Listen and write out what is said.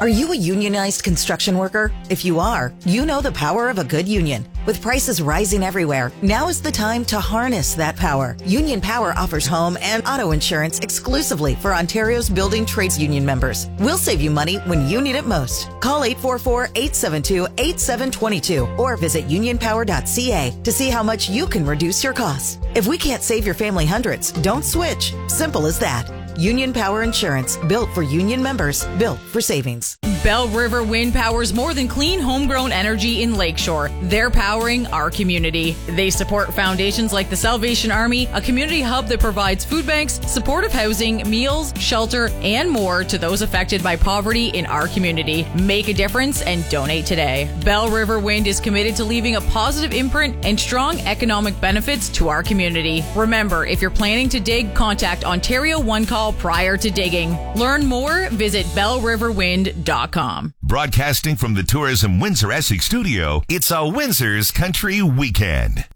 Are you a unionized construction worker? If you are, you know the power of a good union. With prices rising everywhere, now is the time to harness that power. Union Power offers home and auto insurance exclusively for Ontario's building trades union members. We'll save you money when you need it most. Call 844-872-8722 or visit unionpower.ca to see how much you can reduce your costs. If we can't save your family hundreds, don't switch. Simple as that. Union Power Insurance, built for union members, built for savings. Bell River Wind powers more than clean homegrown energy in Lakeshore. They're powering our community. They support foundations like the Salvation Army, a community hub that provides food banks, supportive housing, meals, shelter, and more to those affected by poverty in our community. Make a difference and donate today. Bell River Wind is committed to leaving a positive imprint and strong economic benefits to our community. Remember, if you're planning to dig, contact Ontario One Call prior to digging. Learn more, visit bellriverwind.com. Broadcasting from the Tourism Windsor Essex studio, it's a Windsor's Country Weekend.